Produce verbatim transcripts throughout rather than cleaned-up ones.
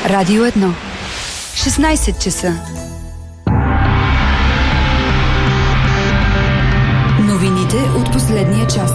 Радио едно. шестнайсет часа. Новините от последния час.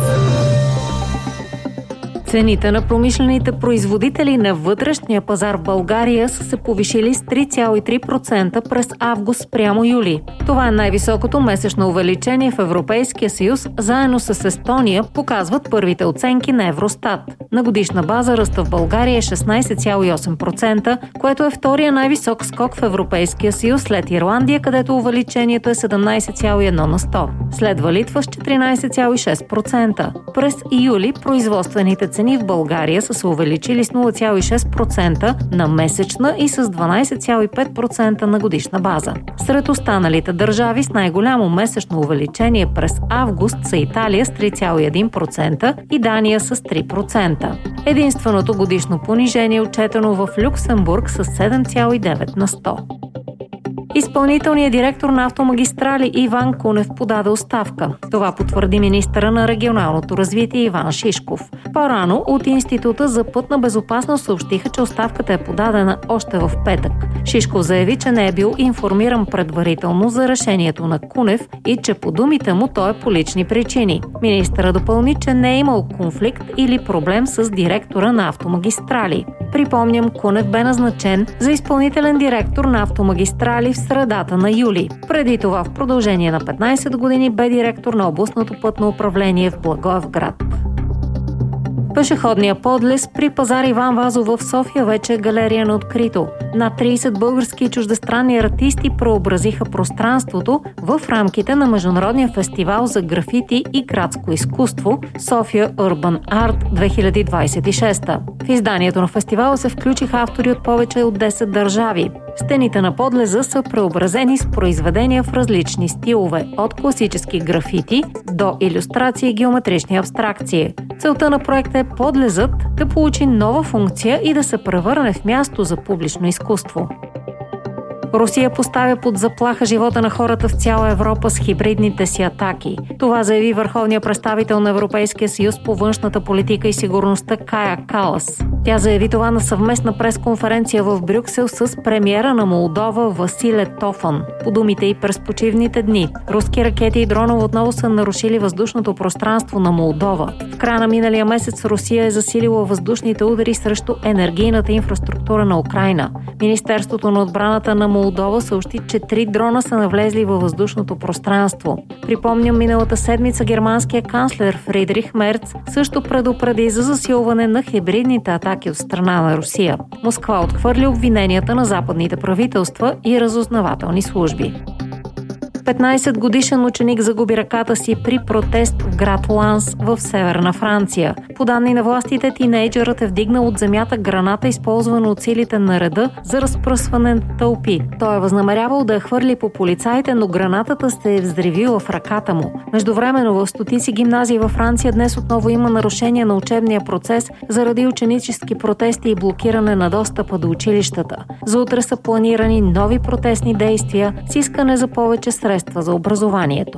Цените на промишлените производители на вътрешния пазар в България са се повишили с три цяло и три процента през август спрямо юли. Това е най-високото месечно увеличение в Европейския съюз, заедно с Естония, показват първите оценки на Евростат. На годишна база ръста в България е шестнайсет цяло и осем процента, което е втория най-висок скок в Европейския съюз след Ирландия, където увеличението е седемнайсет цяло и едно на сто. Следва Литва с четиринайсет цяло и шест процента. През юли производствените цени в България са се увеличили с нула цяло и шест процента на месечна и с дванайсет цяло и пет процента на годишна база. Сред останалите държави с най-голямо месечно увеличение през август са Италия с три цяло и един процента и Дания с три процента. Единственото годишно понижение е отчетено в Люксембург с седем цяло и девет на сто. Изпълнителният директор на Автомагистрали Иван Кунев подаде оставка. Това потвърди министъра на регионалното развитие Иван Шишков. По-рано от Института за пътна безопасност съобщиха, че оставката е подадена още в петък. Шишков заяви, че не е бил информиран предварително за решението на Кунев и че по думите му то е по лични причини. Министърът допълни, че не е имал конфликт или проблем с директора на Автомагистрали. Припомням, Кунев бе назначен за изпълнителен директор на Автомагистрали в средата на юли. Преди това в продължение на петнайсет години бе директор на областното пътно управление в Благоевград. Пешеходния подлез при пазар Иван Вазов в София вече е галерия на открито. Над трийсет български и чуждестранни артисти преобразиха пространството в рамките на Международния фестивал за графити и градско изкуство София Urban Art две хиляди двайсет и шеста. В изданието на фестивала се включиха автори от повече от десет държави. Стените на подлеза са преобразени с произведения в различни стилове, от класически графити до илюстрации и геометрични абстракции. Целта на проекта е подлезът да получи нова функция и да се превърне в място за публично изкуство. Русия поставя под заплаха живота на хората в цяла Европа с хибридните си атаки. Това заяви върховният представител на Европейския съюз по външната политика и сигурността Кая Калас. Тя заяви това на съвместна пресконференция в Брюксел с премиера на Молдова Василе Тофан. По думите и през почивните дни, руски ракети и дронове отново са нарушили въздушното пространство на Молдова. В края на миналия месец Русия е засилила въздушните удари срещу енергийната инфраструктура на Украйна. Министерството на отбраната на Молдова съобщи, че три дрона са навлезли във въздушното пространство. Припомням, миналата седмица германския канцлер Фридрих Мерц също предупреди за засилване на хибридните атаки от страна на Русия. Москва отхвърли обвиненията на западните правителства и разузнавателни служби. петнайсет годишен ученик загуби ръката си при протест в град Ланс в северна Франция. По данни на властите, тинейджърът е вдигнал от земята граната, използвана от силите на реда за разпръсване на тълпи. Той е възнамерявал да я хвърли по полицаите, но гранатата се е взривила в ръката му. Междувременно в стотици гимназии във Франция днес отново има нарушение на учебния процес заради ученически протести и блокиране на достъпа до училищата. За утре са планирани нови протестни действия с искане за повече средства за образованието.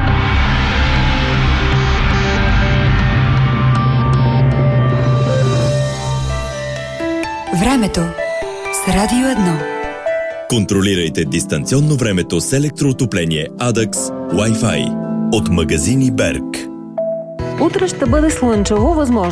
Времето с Радио едно. Контролирайте дистанционно времето с електроотопление Адакс Wi-Fi от магазини Берг. Утре ще бъде слънчево, възможно